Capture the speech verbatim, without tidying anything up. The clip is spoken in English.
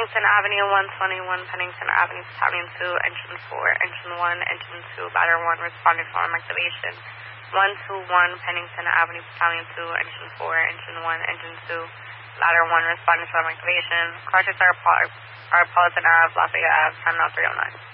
Pennington Avenue, one twenty-one Pennington Avenue, Battalion two, Engine four, Engine one, Engine two, Ladder one, responding to alarm activation. one twenty-one Pennington Avenue, Battalion two, Engine four, Engine one, Engine two, Ladder one, responding to alarm activation. Project are Politan Ave, Lafayette Ave, time now three oh nine.